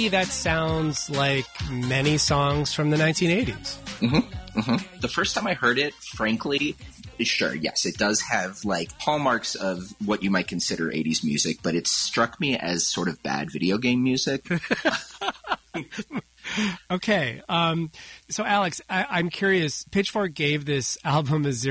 that sounds like many songs from the 1980s. The first time I heard it, frankly, sure, yes, it does have like hallmarks of what you might consider 80s music, but it struck me as sort of bad video game music. Okay. So, Alex, I'm curious. Pitchfork gave this album a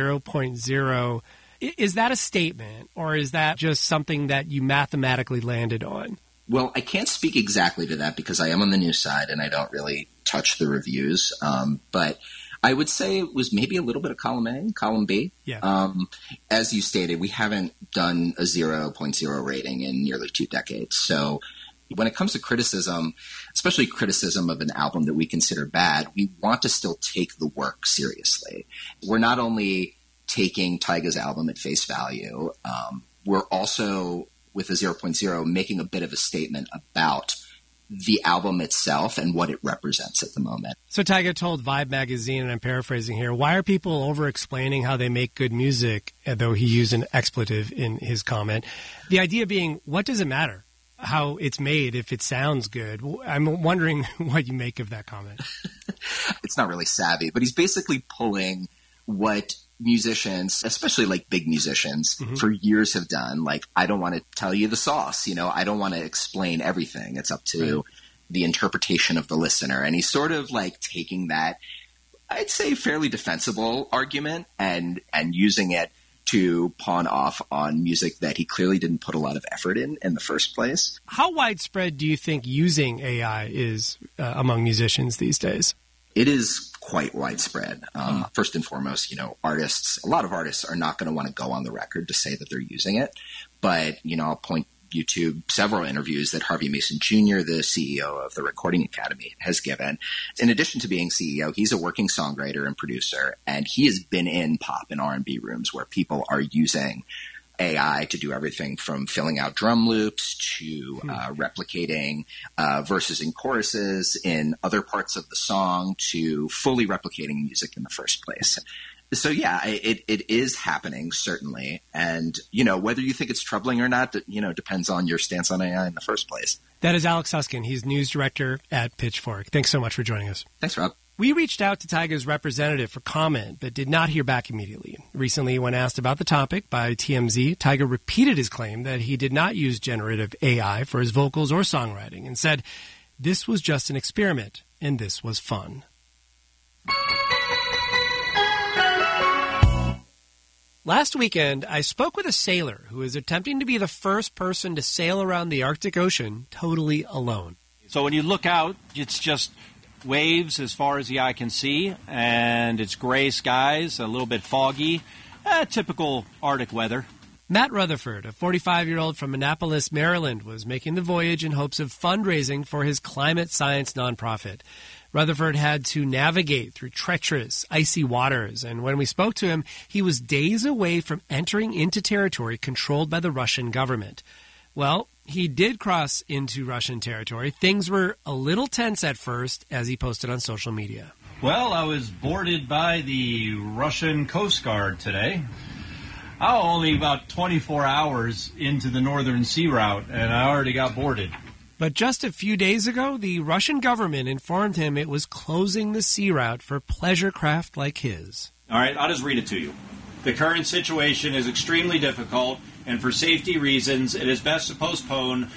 0.0. Is that a statement, or is that just something that you mathematically landed on? Well, I can't speak exactly to that because I am on the news side and I don't really touch the reviews. But I would say it was maybe a little bit of column A, column B. Yeah. As you stated, we haven't done a 0.0 rating in nearly 2 decades. So when it comes to criticism, especially criticism of an album that we consider bad, we want to still take the work seriously. We're not only taking Tyga's album at face value, we're also, with a 0.0, making a bit of a statement about the album itself and what it represents at the moment. So Tyga told Vibe magazine, and I'm paraphrasing here, why are people over-explaining how they make good music, though he used an expletive in his comment? The idea being, what does it matter how it's made if it sounds good? I'm wondering what you make of that comment. It's not really savvy, but he's basically pulling what musicians, especially like big musicians, for years have done. Like, I don't want to tell you the sauce, I don't want to explain everything. It's up to the interpretation of the listener. And he's sort of like taking that, I'd say, fairly defensible argument and using it to pawn off on music that he clearly didn't put a lot of effort in the first place. How widespread do you think using AI is among musicians these days? It is quite widespread. First and foremost, a lot of artists are not going to want to go on the record to say that they're using it. But, I'll point you to several interviews that Harvey Mason Jr., the CEO of the Recording Academy, has given. In addition to being CEO, he's a working songwriter and producer, and he has been in pop and R&B rooms where people are using AI to do everything from filling out drum loops to replicating verses and choruses in other parts of the song to fully replicating music in the first place. So, yeah, it is happening, certainly. And, whether you think it's troubling or not, depends on your stance on AI in the first place. That is Alex Suskin. He's news director at Pitchfork. Thanks so much for joining us. Thanks, Rob. We reached out to Tyga's representative for comment, but did not hear back immediately. Recently, when asked about the topic by TMZ, Tyga repeated his claim that he did not use generative AI for his vocals or songwriting and said, "This was just an experiment, and this was fun." Last weekend, I spoke with a sailor who is attempting to be the first person to sail around the Arctic Ocean totally alone. So when you look out, it's just waves as far as the eye can see, and it's gray skies, a little bit foggy, typical Arctic weather. Matt Rutherford, a 45-year-old from Annapolis, Maryland, was making the voyage in hopes of fundraising for his climate science nonprofit. Rutherford had to navigate through treacherous, icy waters, and when we spoke to him, he was days away from entering into territory controlled by the Russian government. Well, he did cross into Russian territory. Things were a little tense at first, as he posted on social media. Well, I was boarded by the Russian Coast Guard today. Only about 24 hours into the Northern Sea Route, and I already got boarded. But just a few days ago, the Russian government informed him it was closing the sea route for pleasure craft like his. All right, I'll just read it to you. The current situation is extremely difficult, and for safety reasons, it is best to postpone